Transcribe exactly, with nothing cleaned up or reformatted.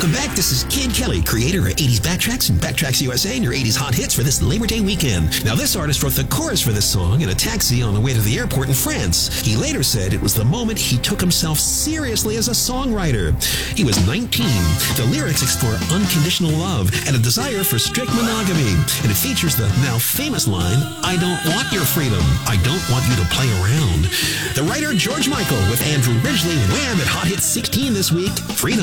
Welcome back. This is Kid Kelly, creator of eighties Backtracks and Backtracks U S A, and your eighties hot hits for this Labor Day weekend. Now, this artist wrote the chorus for this song in a taxi on the way to the airport in France. He later said it was the moment he took himself seriously as a songwriter. He was nineteen. The lyrics explore unconditional love and a desire for strict monogamy, and it features the now famous line, "I don't want your freedom. I don't want you to play around." The writer George Michael with Andrew Ridgeley Wham at Hot Hits sixteen this week. Freedom.